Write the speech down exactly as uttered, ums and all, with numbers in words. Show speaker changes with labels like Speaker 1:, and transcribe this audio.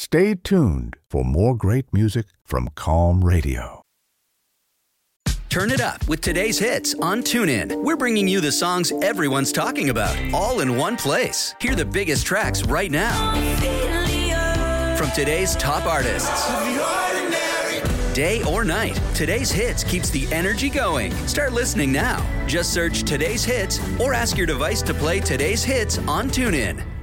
Speaker 1: Stay tuned for more great music from Calm Radio.
Speaker 2: Turn it up with today's hits on TuneIn. We're bringing you the songs everyone's talking about, all in one place. Hear the biggest tracks right now. From today's top artists. Day or night, today's hits keeps the energy going. Start listening now. Just search today's hits or ask your device to play today's hits on TuneIn.